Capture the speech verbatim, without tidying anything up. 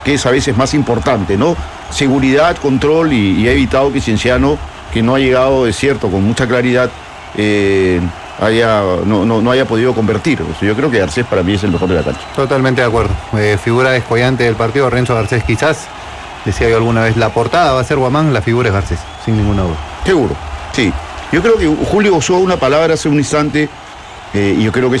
que es a veces más importante, ¿no? Seguridad, control y, y ha evitado que Cienciano, que no ha llegado, es cierto, con mucha claridad, eh, haya, no, no, no haya podido convertir. O sea, yo creo que Garcés para mí es el mejor de la cancha. Totalmente de acuerdo. Eh, figura descollante del partido, Renzo Garcés quizás. Decía yo alguna vez, la portada va a ser Guamán, la figura es Garcés, sin ninguna duda. Seguro, sí. Yo creo que Julio usó una palabra hace un instante, eh, y yo creo que